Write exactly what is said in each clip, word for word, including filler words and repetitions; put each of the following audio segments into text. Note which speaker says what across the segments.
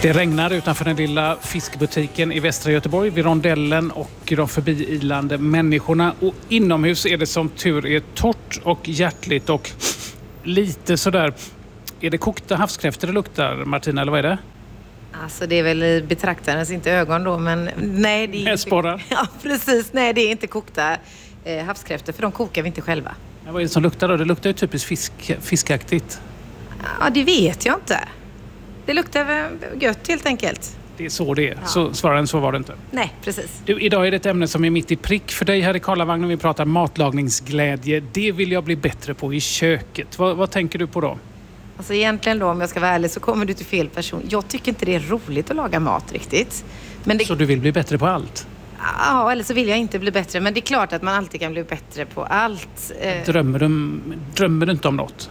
Speaker 1: Det regnar utanför den lilla fiskbutiken i västra Göteborg vid rondellen och de förbiilande människorna. Och inomhus är det som tur är torrt och hjärtligt och lite sådär. Är det kokta havskräftor det luktar, Martina, eller vad är det?
Speaker 2: Alltså det är väl i betraktarens inte ögon då, men nej det är
Speaker 1: inte...
Speaker 2: Ja, precis. Nej, det är inte kokta eh, havskräftor, för de kokar vi inte själva.
Speaker 1: Men vad är det som luktar då? Det luktar ju typiskt fisk, fiskaktigt.
Speaker 2: Ja, det vet jag inte. Det luktar väl gött helt enkelt.
Speaker 1: Det är så det är. Ja. Så svarar än så var det inte.
Speaker 2: Nej, precis.
Speaker 1: Du, idag är det ett ämne som är mitt i prick för dig här i Karlavagnen. Vi pratar matlagningsglädje. Det vill jag bli bättre på i köket. Vad, vad tänker du på då?
Speaker 2: Alltså egentligen då, om jag ska vara ärlig, så kommer du till fel person. Jag tycker inte det är roligt att laga mat riktigt. Men det...
Speaker 1: Så du vill bli bättre på allt?
Speaker 2: Ja, eller så vill jag inte bli bättre. Men det är klart att man alltid kan bli bättre på allt.
Speaker 1: Drömmer du, drömmer du inte om något?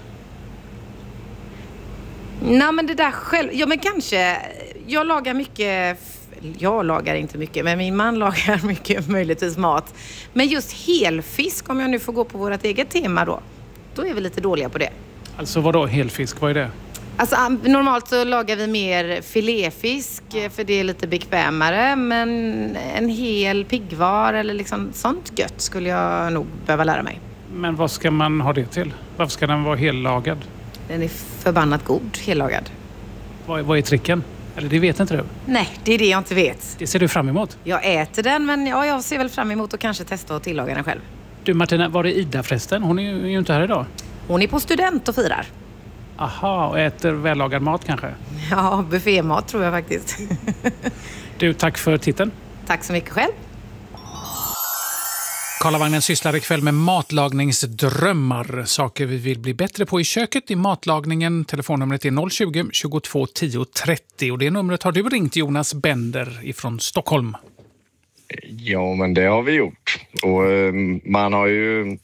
Speaker 2: Nej, men det där själv... Ja, men kanske... Jag lagar mycket... Jag lagar inte mycket, men min man lagar mycket möjligtvis mat. Men just helfisk, om jag nu får gå på vårt eget tema då, då är vi lite dåliga på det.
Speaker 1: Alltså vad då helfisk? Vad är det?
Speaker 2: Alltså normalt så lagar vi mer filéfisk för det är lite bekvämare, men en hel piggvar eller liksom sånt gött skulle jag nog behöva lära mig.
Speaker 1: Men vad ska man ha det till? Varför ska den vara hellagad?
Speaker 2: Den är förbannat god, hellagad.
Speaker 1: Vad, vad är tricken? Eller det vet inte du?
Speaker 2: Nej, det är det jag inte vet.
Speaker 1: Det ser du fram emot?
Speaker 2: Jag äter den, men ja, jag ser väl fram emot att kanske testa att tillaga den själv.
Speaker 1: Du Martina, var är Ida förresten? Hon är ju, är ju inte här idag.
Speaker 2: Hon är på student och firar.
Speaker 1: Aha, och äter vällagad mat kanske?
Speaker 2: Ja, buffémat tror jag faktiskt.
Speaker 1: Du, tack för titeln.
Speaker 2: Tack så mycket själv.
Speaker 1: Karlavagnen sysslar ikväll med matlagningsdrömmar. Saker vi vill bli bättre på i köket i matlagningen. Telefonnumret är noll tjugo, tjugotvå, tio, trettio. Och det numret har du ringt, Jonas Bender ifrån Stockholm.
Speaker 3: Ja, men det har vi gjort. Och eh, man har ju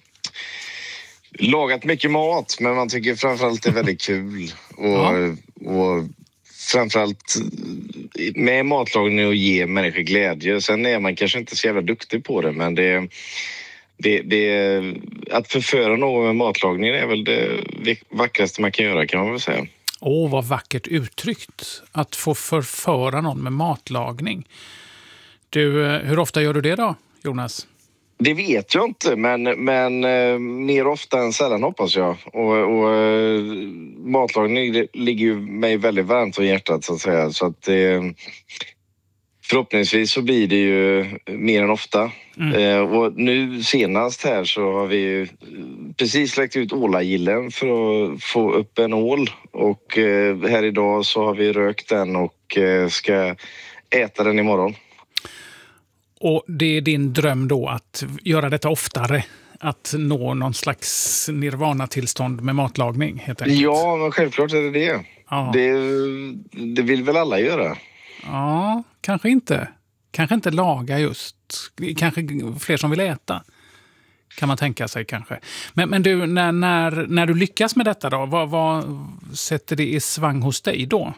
Speaker 3: lagat mycket mat, men man tycker framförallt det är väldigt kul. Och, ja. och framförallt med matlagning och ge människor glädje. Sen är man kanske inte så jävla duktig på det, men det, det, det att förföra någon med matlagning är väl det vackraste man kan göra, kan man väl säga.
Speaker 1: Åh, vad vackert uttryckt. Att få förföra någon med matlagning. Du, hur ofta gör du det då, Jonas?
Speaker 3: Det vet jag inte, men, men eh, mer ofta än sällan hoppas jag. Och, och eh, matlagning ligger ju mig väldigt varmt om hjärtat så att säga. Så att eh, förhoppningsvis så blir det ju mer än ofta. Mm. Eh, och nu senast här så har vi ju precis släckt ut ålagillen för att få upp en ål. Och eh, här idag så har vi rökt den och eh, ska äta den imorgon.
Speaker 1: Och det är din dröm då att göra detta oftare? Att nå någon slags nirvana-tillstånd med matlagning, helt enkelt? Ja,
Speaker 3: men självklart är det det. Ja. Det, det vill väl alla göra?
Speaker 1: Ja, kanske inte. Kanske inte laga just. Kanske fler som vill äta. Kan man tänka sig kanske. Men, men du, när, när, när du lyckas med detta då, vad, vad sätter det i svang hos dig då?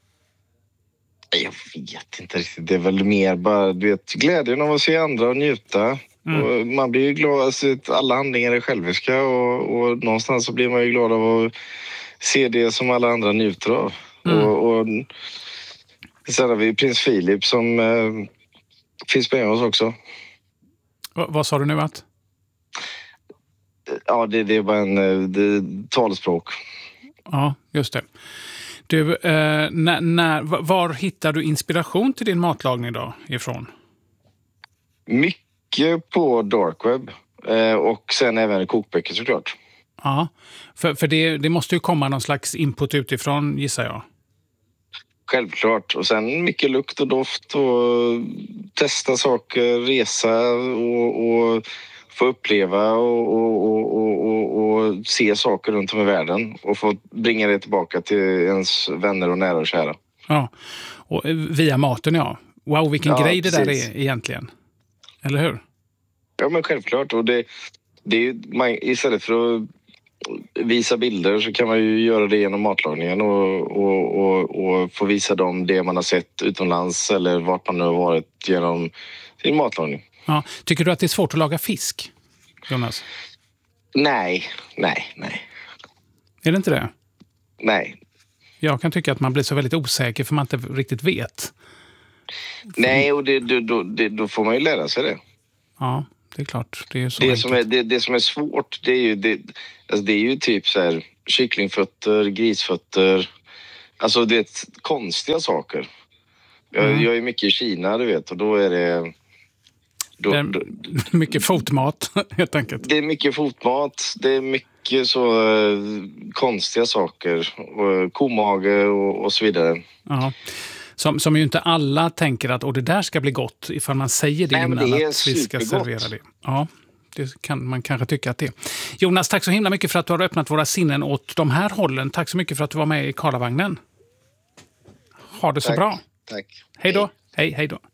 Speaker 3: Jag vet inte riktigt. Det är väl mer bara, du vet, glädjen av att se andra och njuta. Mm. Och man blir ju glad, alltså, alla handlingar är själviska och, och någonstans så blir man ju glad av att se det som alla andra njuter av. Mm. Och, och sen har vi prins Philip som eh, finns med oss också.
Speaker 1: Va, vad sa du nu att?
Speaker 3: Ja, det, det är bara en det, talspråk.
Speaker 1: Ja, just det. Du, eh, när, när, var hittar du inspiration till din matlagning då ifrån?
Speaker 3: Mycket på dark web eh, och sen även kokböcker såklart.
Speaker 1: Ja, för, för det, det måste ju komma någon slags input utifrån, gissar jag.
Speaker 3: Självklart. Och sen mycket lukt och doft och testa saker, resa och, och få uppleva och, och, och, och, och se saker runt om i världen och få bringa det tillbaka till ens vänner och nära och kära.
Speaker 1: Ja, och via maten, ja. Wow, vilken ja, grej det precis. Där är egentligen. Eller hur?
Speaker 3: Ja, men självklart. Och det, det är ju, man, istället för att visa bilder så kan man ju göra det genom matlagningen och, och, och, och få visa dem det man har sett utomlands eller vart man nu har varit genom sin matlagning.
Speaker 1: Ja. Tycker du att det är svårt att laga fisk, Jonas?
Speaker 3: Nej, nej, nej.
Speaker 1: Är det inte det?
Speaker 3: Nej.
Speaker 1: jag kan tycka att man blir så väldigt osäker för man inte riktigt vet.
Speaker 3: Nej, och det, det, då, det, då får man ju lära sig det.
Speaker 1: Ja, det är klart. Det är så
Speaker 3: det, som är, det, det som är svårt, det är ju, det, alltså det är ju typ så här kycklingfötter, grisfötter. Alltså det är konstiga saker. Jag, mm. jag är mycket i Kina, du vet, och då är det... Då,
Speaker 1: det är
Speaker 3: då,
Speaker 1: mycket fotmat, helt enkelt.
Speaker 3: Det är mycket fotmat. Det är mycket så uh, konstiga saker. Och komage och, och så vidare.
Speaker 1: Ja. Som, som ju inte alla tänker att och det där ska bli gott ifall man säger det. Nej, innan det att vi ska servera det. Ja, det kan man kanske tycka att det är. Jonas, tack så himla mycket för att du har öppnat våra sinnen åt de här hållen. Tack så mycket för att du var med i Karlavagnen. Ha det så
Speaker 3: tack,
Speaker 1: bra.
Speaker 3: Tack.
Speaker 1: Hej då. Hej, hej då.